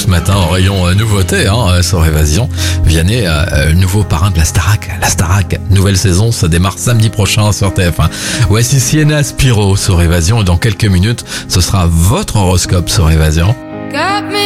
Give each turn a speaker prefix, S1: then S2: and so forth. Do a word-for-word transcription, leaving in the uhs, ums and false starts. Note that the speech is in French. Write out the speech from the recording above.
S1: ce matin au rayon euh, nouveauté hein, sur Évasion. Vianney, euh, nouveau parrain de la Starac. La Starac, nouvelle saison, ça démarre samedi prochain sur T F un. Voici Sienna Spiro sur Évasion et dans quelques minutes, ce sera votre horoscope sur Évasion.